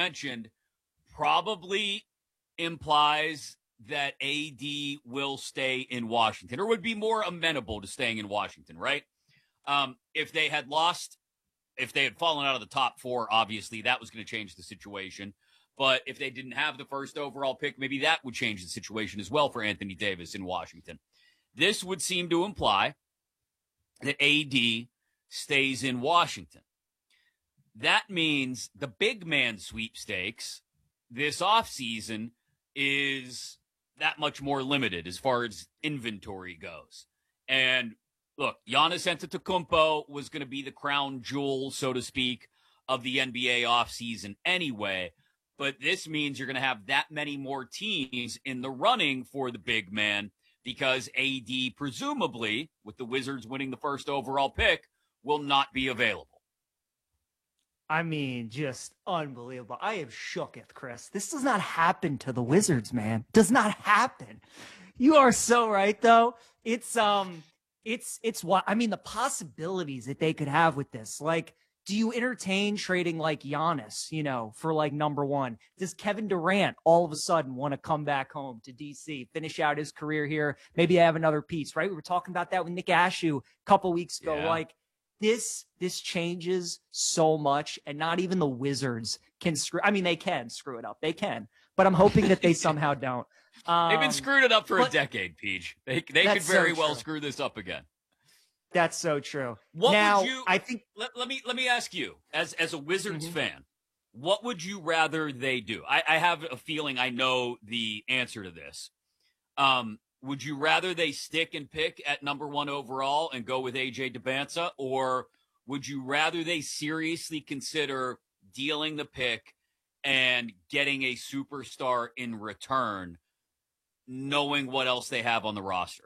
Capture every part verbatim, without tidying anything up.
mentioned, probably implies that A D will stay in Washington or would be more amenable to staying in Washington, right? Um, if they had lost, if they had fallen out of the top four, obviously that was going to change the situation. But if they didn't have the first overall pick, maybe that would change the situation as well for Anthony Davis in Washington. This would seem to imply that A D stays in Washington. That means the big man sweepstakes this offseason is that much more limited as far as inventory goes. And look, Giannis Antetokounmpo was going to be the crown jewel, so to speak, of the N B A offseason anyway. But this means you're going to have that many more teams in the running for the big man because A D, presumably, with the Wizards winning the first overall pick, will not be available. I mean, just unbelievable. I am shooketh, Chris. This does not happen to the Wizards, man. Does not happen. You are so right, though. It's, um, it's, it's what, I mean, the possibilities that they could have with this. Like, do you entertain trading like Giannis, you know, for like number one? Does Kevin Durant all of a sudden want to come back home to D C, finish out his career here? Maybe have another piece, right? We were talking about that with Nick Ashew a couple weeks ago. Yeah. Like, This this changes so much, and not even the Wizards can screw. I mean, they can screw it up. They can, but I'm hoping that they somehow don't. Um, They've been screwed it up for but, a decade, Peach. They they could very so well true. screw this up again. That's so true. What now, would you? I think. Let, let me let me ask you, as as a Wizards Mm-hmm. fan, what would you rather they do? I, I have a feeling I know the answer to this. Um. Would you rather they stick and pick at number one overall and go with A J Dybantsa, or would you rather they seriously consider dealing the pick and getting a superstar in return, knowing what else they have on the roster?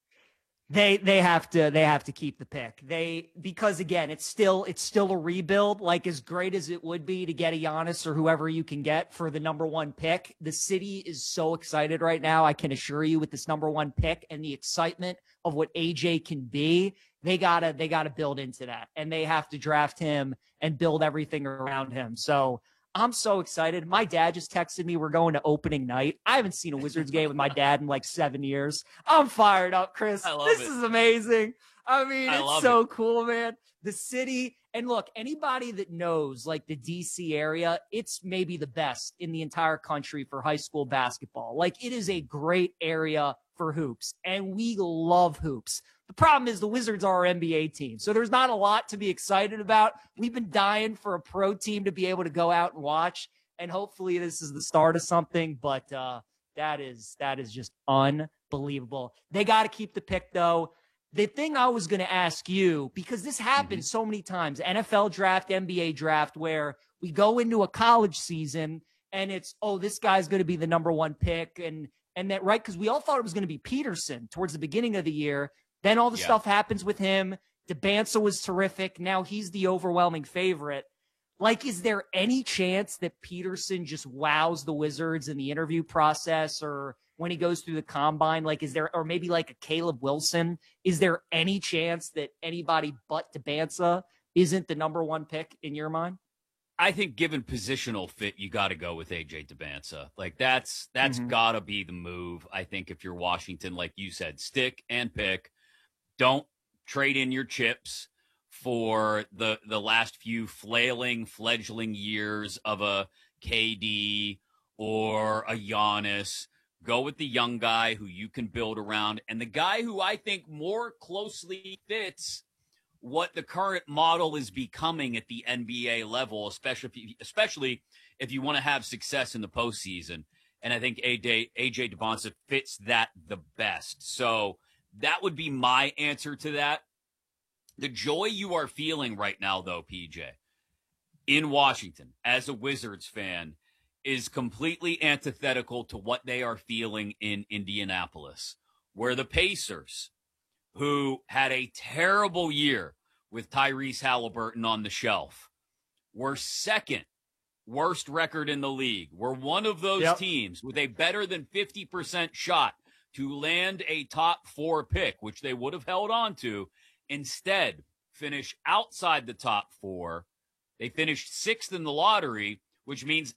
They they have to they have to keep the pick. They because again, it's still it's still a rebuild. Like as great as it would be to get a Giannis or whoever you can get for the number one pick, the city is so excited right now. I can assure you, with this number one pick and the excitement of what A J can be, they gotta they gotta build into that, and they have to draft him and build everything around him. So I'm so excited. My dad just texted me, we're going to opening night. I haven't seen a Wizards game with my dad in like seven years. I'm fired up, Chris. I love this it. is amazing. I mean, I it's so it. cool, man. The city, and look, anybody that knows like the D C area, it's maybe the best in the entire country for high school basketball. Like it is a great area for hoops, and we love hoops. The problem is the Wizards are our N B A team, so there's not a lot to be excited about. We've been dying for a pro team to be able to go out and watch, and hopefully this is the start of something, but uh, that is that is just unbelievable. They got to keep the pick, though. The thing I was going to ask you, because this happens mm-hmm. so many times, N F L draft, N B A draft, where we go into a college season and it's, oh, this guy's going to be the number one pick, and and that, right, because we all thought it was going to be Peterson towards the beginning of the year. Then all the yeah. stuff happens with him. Dybantsa was terrific. Now he's the overwhelming favorite. Like, is there any chance that Peterson just wows the Wizards in the interview process or when he goes through the combine? Like, is there, or maybe like a Caleb Wilson, is there any chance that anybody but Dybantsa isn't the number one pick in your mind? I think given positional fit, you got to go with A J Dybantsa. Like that's, that's mm-hmm. gotta be the move. I think if you're Washington, like you said, stick and pick. Don't trade in your chips for the the last few flailing, fledgling years of a K D or a Giannis. Go with the young guy who you can build around, and the guy who I think more closely fits what the current model is becoming at the N B A level, especially if you, especially if you want to have success in the postseason. And I think A J A J Dybantsa fits that the best. So that would be my answer to that. The joy you are feeling right now, though, P J, in Washington as a Wizards fan is completely antithetical to what they are feeling in Indianapolis, where the Pacers, who had a terrible year with Tyrese Halliburton on the shelf, were second worst record in the league. We're one of those yep. teams with a better than fifty percent shot to land a top four pick, which they would have held on to. Instead, finish outside the top four. They finished sixth in the lottery, which means